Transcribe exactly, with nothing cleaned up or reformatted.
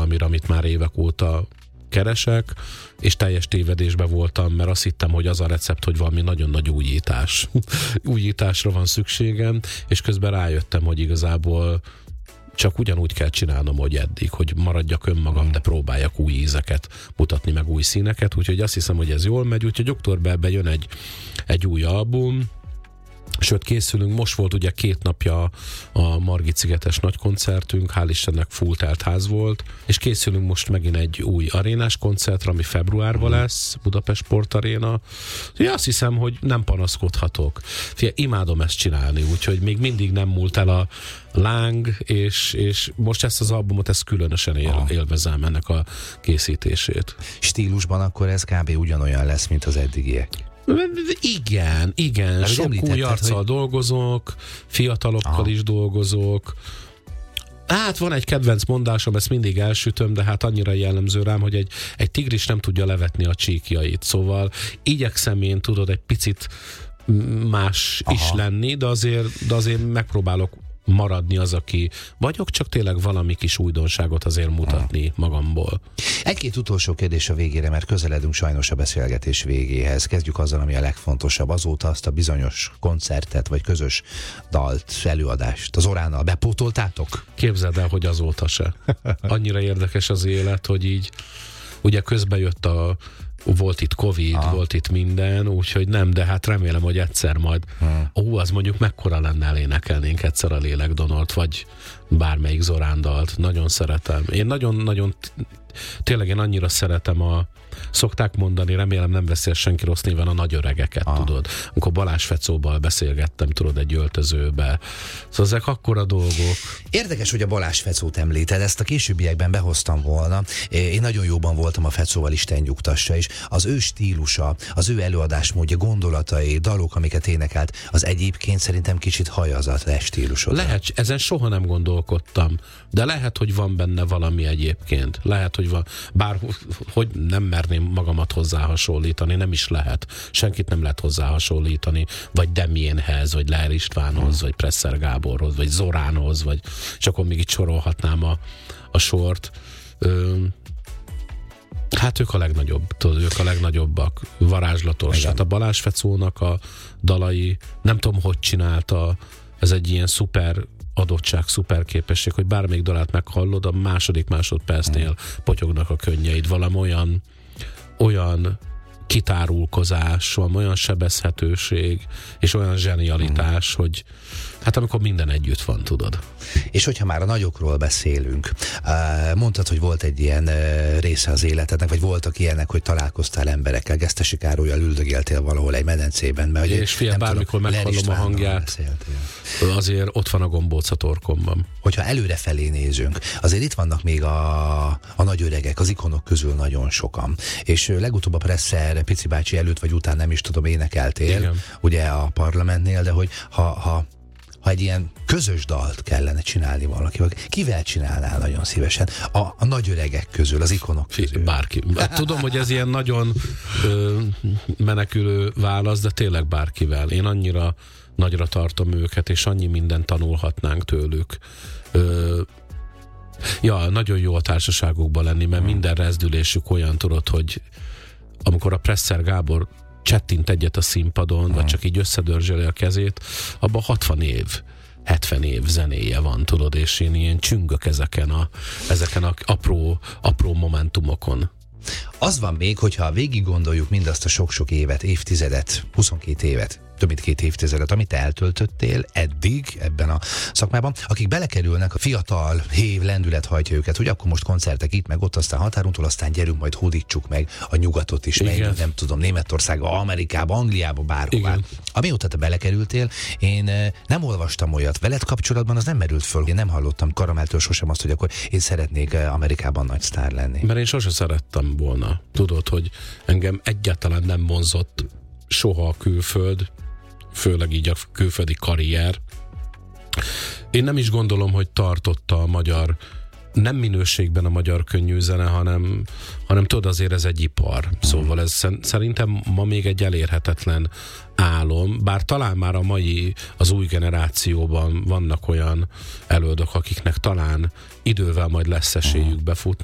valamire, amit már évek óta keresek, és teljes tévedésben voltam, mert azt hittem, hogy az a recept, hogy valami nagyon nagy újítás. Újításra van szükségem, és közben rájöttem, hogy igazából csak ugyanúgy kell csinálnom, hogy eddig, hogy maradjak önmagam, de próbáljak új ízeket mutatni, meg új színeket, úgyhogy azt hiszem, hogy ez jól megy, úgyhogy októberben jön egy, egy új album, sőt készülünk, most volt ugye két napja a Margit-szigetes nagy koncertünk, hál' Istennek full telt ház volt, és készülünk most megint egy új arénás koncertre, ami februárban lesz, Budapest Sport Aréna. Én azt hiszem, hogy nem panaszkodhatok. Figyelj, imádom ezt csinálni, úgyhogy még mindig nem múlt el a láng, és, és most ezt az albumot, ezt különösen él, élvezem ennek a készítését. Stílusban akkor ez kb. Ugyanolyan lesz, mint az eddigiek. Igen, igen, de sok új arccal hogy... dolgozok, fiatalokkal Aha. is dolgozok. Hát van egy kedvenc mondásom, ezt mindig elsütöm, de hát annyira jellemző rám, hogy egy, egy tigris nem tudja levetni a csíkjait, szóval igyekszem én, tudod, egy picit más Aha. is lenni, de azért, de azért megpróbálok maradni az, aki vagyok, csak tényleg valami kis újdonságot azért mutatni magamból. Egy-két utolsó kérdés a végére, mert közeledünk sajnos a beszélgetés végéhez. Kezdjük azzal, ami a legfontosabb. Azóta azt a bizonyos koncertet, vagy közös dalt, előadást az Oránnal bepótoltátok? Képzeld el, hogy azóta se. Annyira érdekes az élet, hogy így ugye közben jött a volt itt Covid, ah. volt itt minden, úgyhogy nem, de hát remélem, hogy egyszer majd hmm. ó, az mondjuk mekkora lenne, elénekelnénk egyszer a Lélekdanolt, vagy bármelyik Zorán dalt. Nagyon szeretem. Én nagyon-nagyon tényleg én annyira szeretem a szokták mondani, remélem nem veszi senki rossz néven, a nagy öregeket, ah. tudod. Amikor Balázs Fecóval beszélgettem, tudod, egy öltözőbe. Szóval ezek akkora dolgok. Érdekes, hogy a Balázs Fecót említed, ezt a későbbiekben behoztam volna. Én nagyon jóban voltam a Fecóval, Isten nyugtassa, és az ő stílusa, az ő előadásmódja, gondolatai, dalok, amiket énekelt, az egyébként szerintem kicsit hajazat le stílusodra. Lehet, ezen soha nem gondolkodtam, de lehet, hogy van benne valami egyébként. Lehet, hogy van, bár hogy nem merném magamat hozzá hasonlítani, nem is lehet. Senkit nem lehet hozzá hasonlítani, vagy Demiénhez, vagy Leher Istvánhoz, hmm. vagy Presser Gáborhoz, vagy Zoránhoz, vagy és akkor még itt sorolhatnám a, a sort. Ö, hát ők a legnagyobb, tudod, ők a legnagyobbak, varázslatos. Hát a Balázs Fecónak a dalai, nem tudom, hogy csinálta, ez egy ilyen szuper adottság, szuper képesség, hogy bármelyik dalát meghallod, a második másodpercnél hmm. potyognak a könnyeid, valami olyan olyan kitárulkozás, van olyan sebezhetőség, és olyan zsenialitás, hmm. hogy hát amikor minden együtt van, tudod. És hogyha már a nagyokról beszélünk, mondtad, hogy volt egy ilyen része az életednek, vagy voltak ilyenek, hogy találkoztál emberekkel, Gesztesi Károlyal üldögéltél valahol egy medencében. Mert, és figyelj, bármikor meghallom a hangját, beszéltél. Azért ott van a gombóc a torkomban. Hogyha előrefelé nézünk, azért itt vannak még a, a nagy öregek, az ikonok közül nagyon sokan. És legutóbb a Presser Pici bácsi előtt vagy után nem is tudom, énekeltél, igen. ugye a parlamentnél, de hogy ha, ha ha egy ilyen közös dalt kellene csinálni valakivel, kivel csinálnál nagyon szívesen? A, a nagy öregek közül, az ikonok közül. Bárki. Tudom, hogy ez ilyen nagyon ö, menekülő válasz, de tényleg bárkivel. Én annyira nagyra tartom őket, és annyi mindent tanulhatnánk tőlük. Ö, ja, nagyon jó a társaságokban lenni, mert hmm. minden rezdülésük olyan, tudod, hogy amikor a Presser Gábor csettint egyet a színpadon, hmm. vagy csak így összedörzseli a kezét, abban hatvan év, hetven év zenéje van, tudod, és én ilyen csüngök ezeken a, ezeken a apró, apró momentumokon. Az van még, hogyha végig gondoljuk mindazt a sok-sok évet, évtizedet, huszonkét évet, több mint két évtizedet, amit eltöltöttél eddig ebben a szakmában, akik belekerülnek, a fiatal, hév, lendület hajtja őket, hogy akkor most koncertek itt, meg ott, aztán határuntól, aztán gyerünk, majd hódítsuk meg a nyugatot is, menjünk, nem tudom, Németországba, Amerikába, Angliába, bárhová. Igen. Amióta te belekerültél, én nem olvastam olyat, veled kapcsolatban az nem merült föl. Én nem hallottam Karameltől sosem azt, hogy akkor én szeretnék Amerikában nagy sztár lenni. Mert én sose szerettem volna. Tudod, hogy engem egyáltalán nem vonzott soha a külföld, főleg így a külföldi karrier. Én nem is gondolom, hogy tartotta a magyar, nem minőségben a magyar könnyű zene, hanem, hanem tudod, azért ez egy ipar. Szóval ez szerintem ma még egy elérhetetlen álom, bár talán már a mai, az új generációban vannak olyan előadók, akiknek talán idővel majd lesz esélyük befutni.